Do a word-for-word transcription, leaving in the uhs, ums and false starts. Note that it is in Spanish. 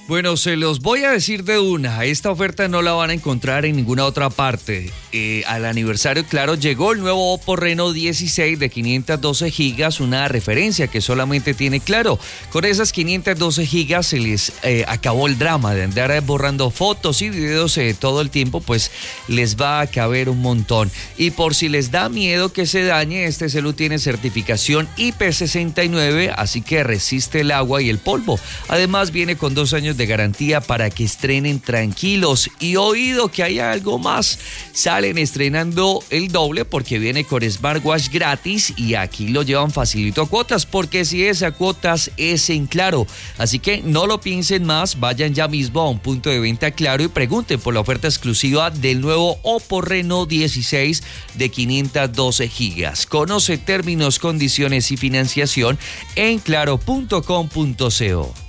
Bueno, se los voy a decir de una. Esta oferta no la van a encontrar en ninguna otra parte. Eh, al aniversario, claro, llegó el nuevo Oppo Reno dieciséis de quinientos doce gigas, una referencia que solamente tiene Claro. Con esas quinientos doce gigas se les eh, acabó el drama de andar borrando fotos y videos eh, todo el tiempo, pues les va a caber un montón. Y por si les da miedo que se dañe, este celu tiene certificación I P sesenta y nueve, así que resiste el agua y el polvo. Además, viene con dos años de garantía para que estrenen tranquilos. Y oído que hay algo más, salen estrenando el doble porque viene con smartwatch gratis y aquí lo llevan facilito a cuotas, porque si es a cuotas es en Claro. Así que no lo piensen más, vayan ya mismo a un punto de venta Claro y pregunten por la oferta exclusiva del nuevo Oppo Reno dieciséis de quinientos doce gigas. Conoce términos, condiciones y financiación en claro punto com punto co.